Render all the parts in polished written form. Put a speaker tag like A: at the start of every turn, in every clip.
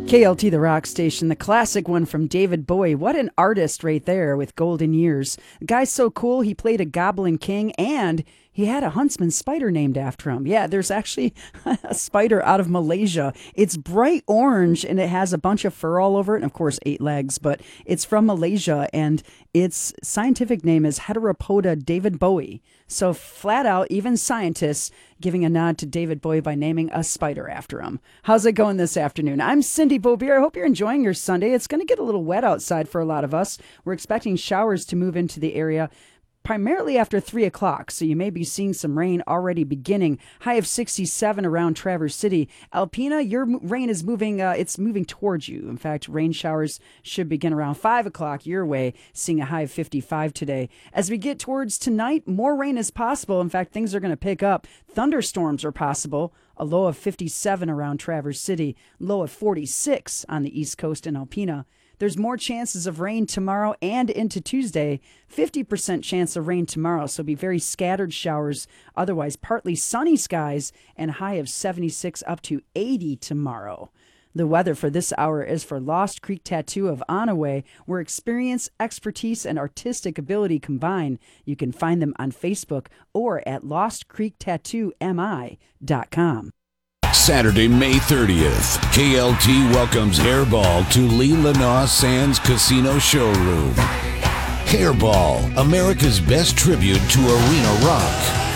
A: KLT, the rock station, the classic one from David Bowie. What an artist right there with Golden Years. The guy's so cool, he played a Goblin King and he had a huntsman spider named after him. Yeah, there's actually a spider out of Malaysia. It's bright orange and it has a bunch of fur all over it and, of course, 8 legs, but it's from Malaysia and its scientific name is Heteropoda David Bowie. So flat out, even scientists giving a nod to David Bowie by naming a spider after him. How's it going this afternoon? I'm Cindy Beaubier. I hope you're enjoying your Sunday. It's going to get a little wet outside for a lot of us. We're expecting showers to move into the area primarily after 3 o'clock, so you may be seeing some rain already beginning. High of 67 around Traverse City. Alpena, your rain is moving, it's moving towards you. In fact, rain showers should begin around 5 o'clock your way, seeing a high of 55 today. As we get towards tonight, more rain is possible. In fact, things are going to pick up. Thunderstorms are possible. A low of 57 around Traverse City, low of 46 on the East Coast in Alpena. There's more chances of rain tomorrow and into Tuesday. 50% chance of rain tomorrow, so be very scattered showers. Otherwise, partly sunny skies and high of 76 up to 80 tomorrow. The weather for this hour is for Lost Creek Tattoo of Onaway, where experience, expertise, and artistic ability combine. You can find them on Facebook or at lostcreektattoomi.com.
B: Saturday, May 30th, KLT welcomes Hairball to Lee Lanau Sands Casino Showroom. Hairball, America's best tribute to arena rock.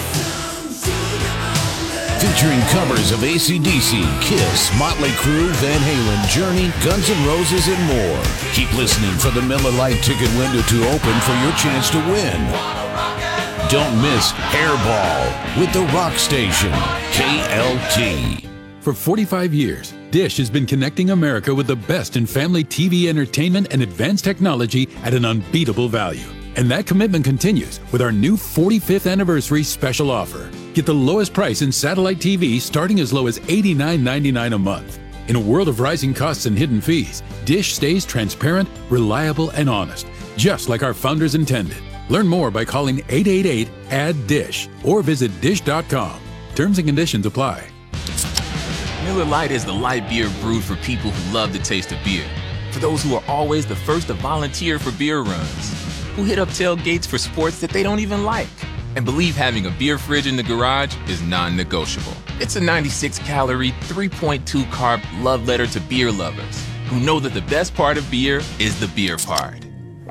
B: Featuring covers of AC/DC, Kiss, Motley Crue, Van Halen, Journey, Guns N' Roses, and more. Keep listening for the Miller Lite ticket window to open for your chance to win. Don't miss Hairball with the Rock Station, KLT.
C: For 45 years, Dish has been connecting America with the best in family TV entertainment and advanced technology at an unbeatable value. And that commitment continues with our new 45th anniversary special offer. Get the lowest price in satellite TV starting as low as $89.99 a month. In a world of rising costs and hidden fees, Dish stays transparent, reliable, and honest, just like our founders intended. Learn more by calling 888-ADD-DISH or visit dish.com. Terms and conditions apply.
D: Miller Lite is the light beer brewed for people who love the taste of beer. For those who are always the first to volunteer for beer runs. Who hit up tailgates for sports that they don't even like. And believe having a beer fridge in the garage is non-negotiable. It's a 96-calorie, 3.2 carb love letter to beer lovers who know that the best part of beer is the beer part.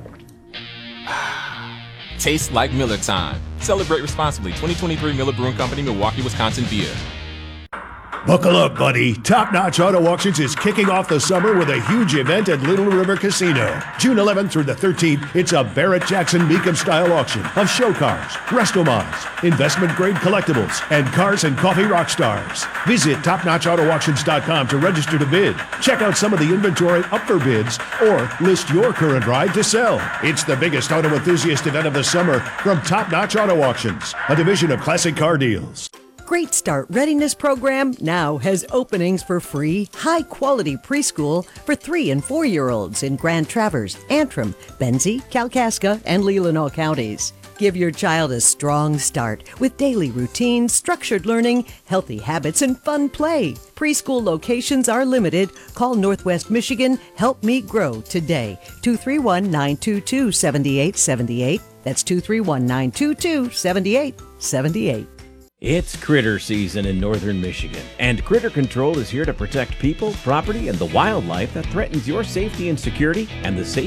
D: Tastes like Miller time. Celebrate responsibly. 2023 Miller Brewing Company, Milwaukee, Wisconsin beer.
E: Buckle up, buddy. Top Notch Auto Auctions is kicking off the summer with a huge event at Little River Casino. June 11th through the 13th, it's a Barrett-Jackson Mecum-style auction of show cars, resto-mods, investment-grade collectibles, and cars and coffee rock stars. Visit TopNotchAutoAuctions.com to register to bid. Check out some of the inventory up for bids, or list your current ride to sell. It's the biggest auto enthusiast event of the summer from Top Notch Auto Auctions, a division of Classic Car Deals.
F: Great Start Readiness Program now has openings for free, high-quality preschool for 3- and 4-year-olds in Grand Traverse, Antrim, Benzie, Kalkaska, and Leelanau counties. Give your child a strong start with daily routines, structured learning, healthy habits, and fun play. Preschool locations are limited. Call Northwest Michigan Help Me Grow today. 231-922-7878. That's 231-922-7878.
G: It's critter season in northern Michigan, and Critter Control is here to protect people, property, and the wildlife that threatens your safety and security and the safety